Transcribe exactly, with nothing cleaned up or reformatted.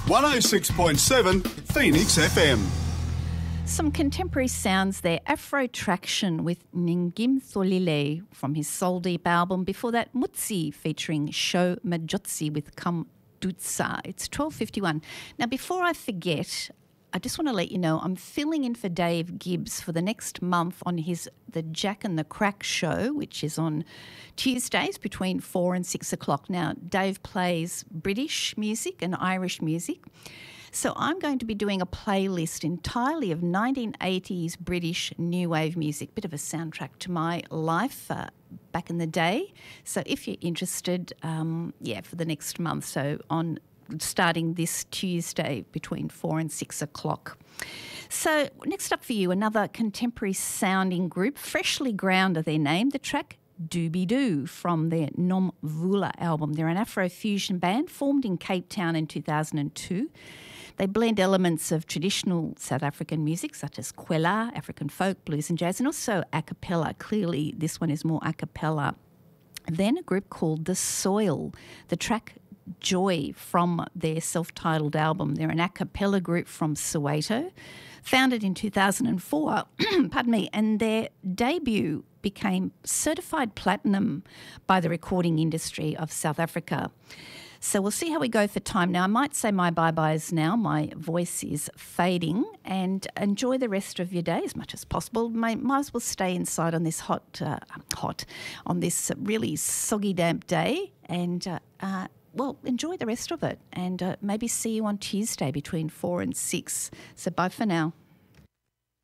one oh six point seven Phoenix F M. Some contemporary sounds there. Afro Traction with Ningim Tholile from his Soul Deep album. Before that, Mutsi featuring Sho Majotsi with Come Dutsa. It's twelve fifty-one. Now, before I forget, I just want to let you know I'm filling in for Dave Gibbs for the next month on his The Jack and the Crack show, which is on Tuesdays between four and six o'clock. Now, Dave plays British music and Irish music. So I'm going to be doing a playlist entirely of nineteen eighties British new wave music, bit of a soundtrack to my life uh, back in the day. So if you're interested, um, yeah, for the next month, so on starting this Tuesday between four and six o'clock. So next up for you, another contemporary sounding group, Freshly Ground are their name. The track Doobie Doo from their Nom Vula album. They're an Afro-fusion band formed in Cape Town in two thousand two. They blend elements of traditional South African music such as kwela, African folk, blues and jazz, and also a cappella. Clearly, this one is more a cappella. Then a group called The Soil, the track Joy from their self-titled album. They're an a cappella group from Soweto, founded in two thousand four, pardon me, and their debut became certified platinum by the recording industry of South Africa. So we'll see how we go for time. Now, I might say my bye-byes now. My voice is fading, and enjoy the rest of your day as much as possible. May, might as well stay inside on this hot, uh, hot, on this really soggy, damp day, and uh, uh, well, enjoy the rest of it. And uh, maybe see you on Tuesday between four and six. So bye for now.